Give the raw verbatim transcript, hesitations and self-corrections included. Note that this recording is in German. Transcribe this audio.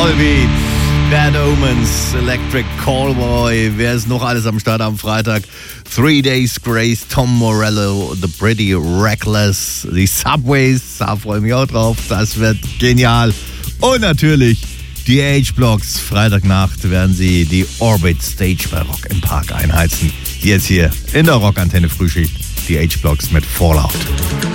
Volbeat, Bad Omens, Electric Callboy. Wer ist noch alles am Start am Freitag? Three Days Grace, Tom Morello, The Pretty Reckless, die Subways, da freue ich mich auch drauf, das wird genial. Und natürlich die H-Blocks, Freitagnacht werden sie die Orbit Stage bei Rock im Park einheizen. Jetzt hier in der Rockantenne Frühschicht, die H-Blocks mit Fallout.